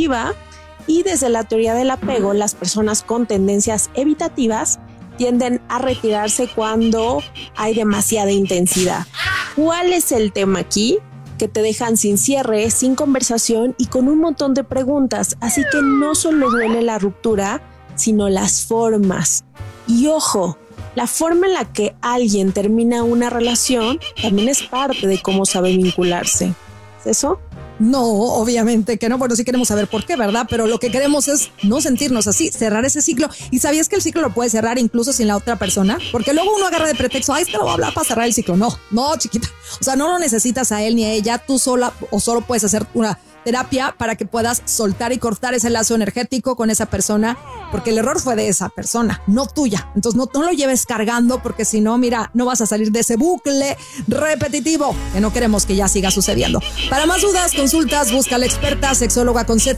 evitativa. Y desde la teoría del apego, las personas con tendencias evitativas tienden a retirarse cuando hay demasiada intensidad. ¿Cuál es el tema aquí? Que te dejan sin cierre, sin conversación y con un montón de preguntas. Así que no solo duele la ruptura, sino las formas. Y ojo, la forma en la que alguien termina una relación también es parte de cómo sabe vincularse. ¿Es eso? No, obviamente que no. Bueno, sí queremos saber por qué, ¿verdad? Pero lo que queremos es no sentirnos así, cerrar ese ciclo. ¿Y sabías que el ciclo lo puedes cerrar incluso sin la otra persona? Porque luego uno agarra de pretexto, ay, es que lo voy a hablar para cerrar el ciclo. No, chiquita. O sea, no lo necesitas a él ni a ella. Tú sola o solo puedes hacer una terapia para que puedas soltar y cortar ese lazo energético con esa persona, porque el error fue de esa persona, no tuya. Entonces no lo lleves cargando, porque si no, mira, no vas a salir de ese bucle repetitivo que no queremos que ya siga sucediendo. Para más dudas, consultas, busca a la experta sexóloga con Z